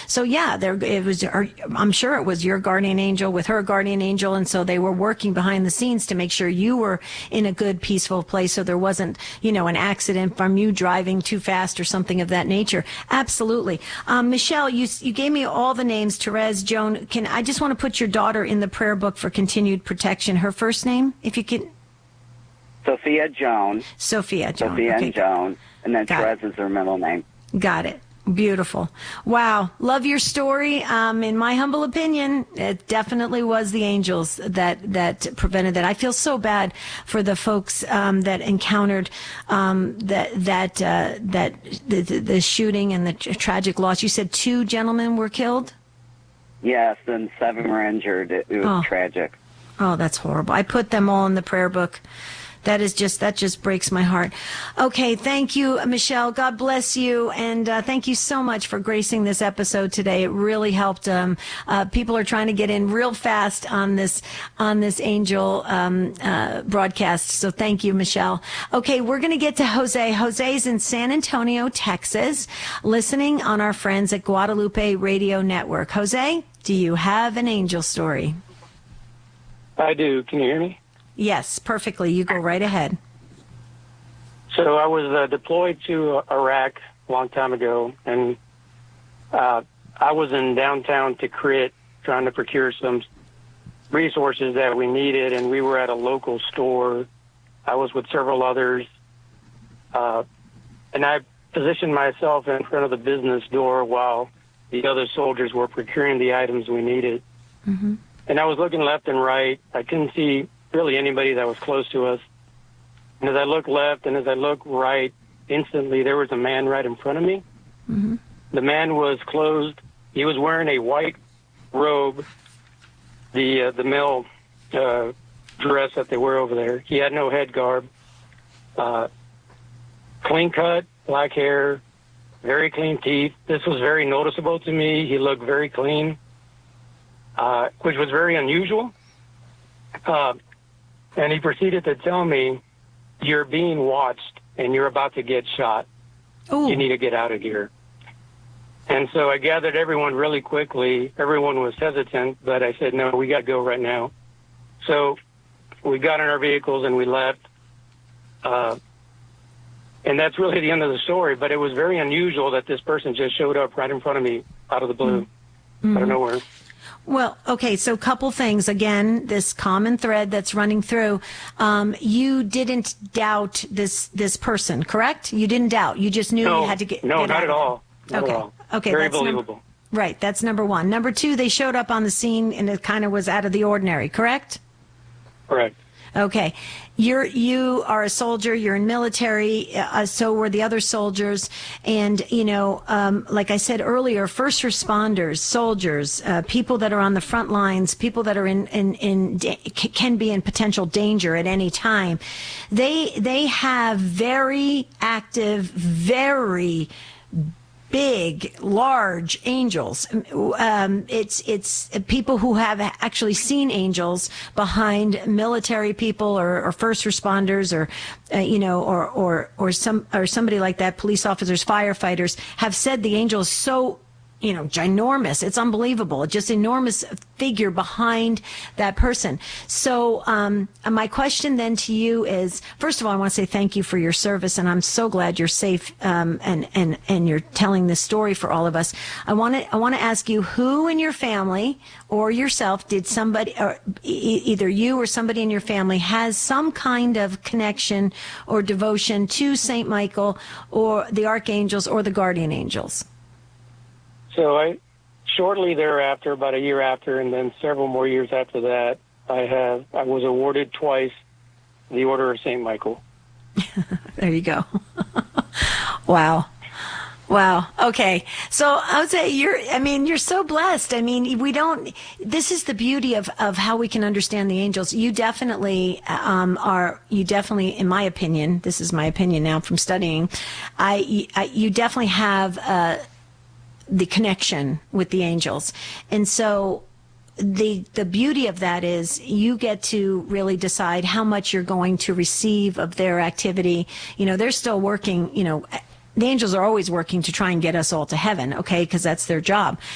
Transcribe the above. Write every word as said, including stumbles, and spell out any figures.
So yeah, there it was. I'm sure it was your guardian angel with her guardian angel, and so they were working behind the scenes to make sure you were in a good, peaceful place, so there wasn't, you know, an accident from you driving too fast or something of that nature. Absolutely, um, Michelle, you you gave me all the names. Therese, Joan. Can I just want to put your daughter in the prayer book for continued protection? Her first name, if you can. Sophia Joan. Sophia Joan. Sophia okay, and Joan. And then Got Therese it. is her middle name. Got it. Beautiful. Wow. Love your story. Um, in my humble opinion, it definitely was the angels that, that prevented that. I feel so bad for the folks um, that encountered um, that that uh, that the, the, the shooting and the tragic loss. You said two gentlemen were killed? Yes, and seven were injured. It, it was Oh. tragic. Oh, that's horrible. I put them all in the prayer book. That is just, that just breaks my heart. Okay, thank you, Michelle. God bless you. And uh, thank you so much for gracing this episode today. It really helped. Um, uh, people are trying to get in real fast on this, on this angel um, uh, broadcast. So thank you, Michelle. Okay, we're going to get to Jose. Jose's in San Antonio, Texas, listening on our friends at Guadalupe Radio Network. Jose, do you have an angel story? I do. Can you hear me? Yes, perfectly. You go right ahead. So I was uh, deployed to Iraq a long time ago, and uh, I was in downtown Tikrit trying to procure some resources that we needed, and we were at a local store. I was with several others, uh, and I positioned myself in front of the business door while the other soldiers were procuring the items we needed. Mm-hmm. And I was looking left and right. I couldn't see really anybody that was close to us. And as I looked left and as I looked right, instantly there was a man right in front of me. Mm-hmm. The man was clothed. He was wearing a white robe, the uh, the male uh, dress that they wear over there. He had no head garb. Uh, clean cut, black hair, very clean teeth. This was very noticeable to me. He looked very clean, uh, which was very unusual. Uh, And he proceeded to tell me, you're being watched and you're about to get shot. Ooh. You need to get out of here. And so I gathered everyone really quickly. Everyone was hesitant, but I said, no, we got to go right now. So we got in our vehicles and we left. Uh, and that's really the end of the story. But it was very unusual that this person just showed up right in front of me out of the blue, mm-hmm. out of nowhere. Well, okay, so a couple things. Again, this common thread that's running through. Um, you didn't doubt this this person, correct? You didn't doubt. You just knew no, you had to get. No, get not out at all. Not okay. at all. Okay. Very that's believable. Number, right. That's number one. Number two, they showed up on the scene and it kind of was out of the ordinary, correct? Correct. Okay. You're, you are a soldier, you're in military, uh, so were the other soldiers. And, you know, um, like I said earlier, first responders, soldiers, uh, people that are on the front lines, people that are in, in, in, can be in potential danger at any time. They, they have very active, very big, large angels. Um, it's it's people who have actually seen angels behind military people or, or first responders, or uh, you know, or or or some or somebody like that. Police officers, firefighters have said the angel is so, you know, ginormous. It's unbelievable. Just enormous figure behind that person. So um, my question then to you is, first of all, I want to say thank you for your service, and I'm so glad you're safe um, and and and you're telling this story for all of us. I want to I want to ask you, who in your family or yourself did somebody, or e- either you or somebody in your family, has some kind of connection or devotion to Saint Michael or the archangels or the guardian angels? So I, shortly thereafter, about a year after, and then several more years after that, I have I was awarded twice the Order of Saint Michael. There you go. Wow. Wow. Okay. So I would say you're, I mean, you're so blessed. I mean, we don't, this is the beauty of, of how we can understand the angels. You definitely, um, are, you definitely, in my opinion, this is my opinion now from studying, I, I you definitely have, uh, the connection with the angels. And so the the beauty of that is you get to really decide how much you're going to receive of their activity. You know, they're still working, you know, the angels are always working to try and get us all to heaven, okay, because that's their job.